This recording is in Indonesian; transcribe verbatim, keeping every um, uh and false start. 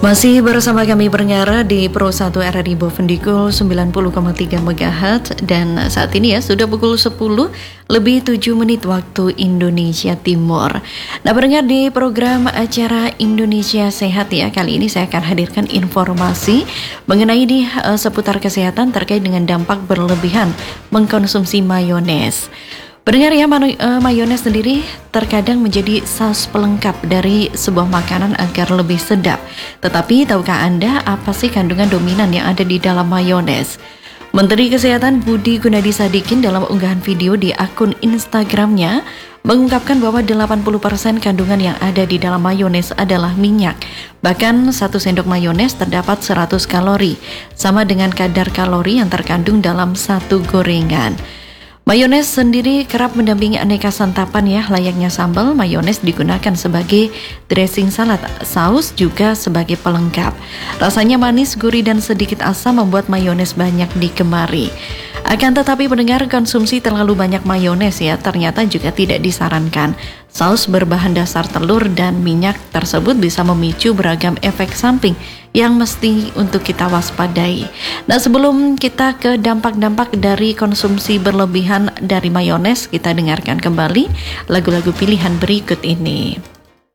Masih bersama kami pendengar di Pro satu R R I Bovendigul sembilan puluh koma tiga MHz dan saat ini ya sudah pukul sepuluh lebih tujuh menit waktu Indonesia Timur. Nah, pendengar di program acara Indonesia Sehat ya, kali ini saya akan hadirkan informasi mengenai di uh, seputar kesehatan terkait dengan dampak berlebihan mengkonsumsi mayones. Pendengar ya, mayones sendiri terkadang menjadi saus pelengkap dari sebuah makanan agar lebih sedap. Tetapi tahukah Anda apa sih kandungan dominan yang ada di dalam mayones? Menteri Kesehatan Budi Gunadi Sadikin dalam unggahan video di akun Instagramnya mengungkapkan bahwa delapan puluh persen kandungan yang ada di dalam mayones adalah minyak. Bahkan satu sendok mayones terdapat seratus kalori, sama dengan kadar kalori yang terkandung dalam satu gorengan. Mayones sendiri kerap mendampingi aneka santapan ya, layaknya sambal. Mayones digunakan sebagai dressing salad, saus juga sebagai pelengkap. Rasanya manis, gurih, dan sedikit asam membuat mayones banyak digemari. Akan tetapi pendengar, konsumsi terlalu banyak mayones ya ternyata juga tidak disarankan. Saus berbahan dasar telur dan minyak tersebut bisa memicu beragam efek samping yang mesti untuk kita waspadai. Nah, sebelum kita ke dampak-dampak dari konsumsi berlebihan dari mayones, kita dengarkan kembali lagu-lagu pilihan berikut ini.